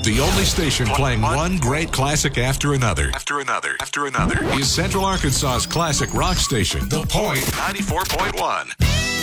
The only station playing one great classic after another is Central Arkansas's classic rock station, The Point 94.1.